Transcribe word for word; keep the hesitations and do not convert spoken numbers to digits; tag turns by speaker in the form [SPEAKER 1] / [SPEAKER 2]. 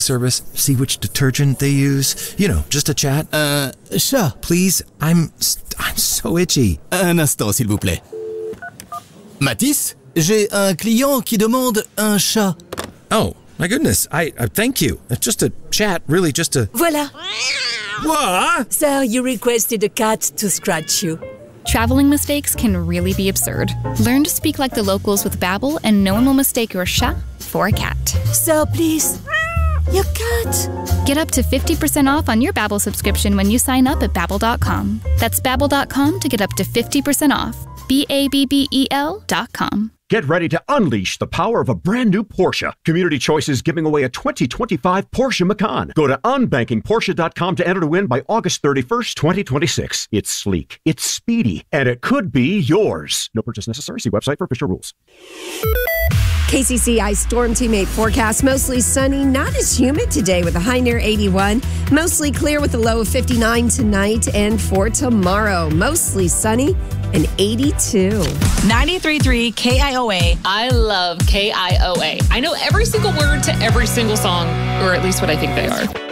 [SPEAKER 1] service, see which detergent they use. You know, just a chat.
[SPEAKER 2] Un chat.
[SPEAKER 1] Please, I'm I'm so itchy.
[SPEAKER 2] Un instant, s'il vous plaît. Mathis, j'ai un client qui demande un chat.
[SPEAKER 1] Oh, my goodness. I, I thank you. It's just a chat, really just a...
[SPEAKER 3] Voilà.
[SPEAKER 1] What?
[SPEAKER 3] Sir, you requested a cat to scratch you.
[SPEAKER 4] Traveling mistakes can really be absurd. Learn to speak like the locals with Babbel, and no one will mistake your chat for a cat.
[SPEAKER 3] Sir, please. Your cat.
[SPEAKER 4] Get up to fifty percent off on your Babbel subscription when you sign up at Babbel dot com. That's Babbel dot com to get up to fifty percent off. B A B B E L dot com.
[SPEAKER 5] Get ready to unleash the power of a brand new Porsche. Community Choice is giving away a twenty twenty-five Porsche Macan. Go to unbanking porsche dot com to enter to win by August thirty-first, twenty twenty-six. It's sleek, it's speedy, and it could be yours. No purchase necessary. See website for official rules.
[SPEAKER 6] K C C I Storm Team eight forecast. Mostly sunny, not as humid today with a high near eighty-one. Mostly clear with a low of fifty-nine tonight. And for tomorrow, mostly sunny and eighty-two.
[SPEAKER 7] ninety-three point three K I O A.
[SPEAKER 8] I love K I O A. I know every single word to every single song, or at least what I think they are.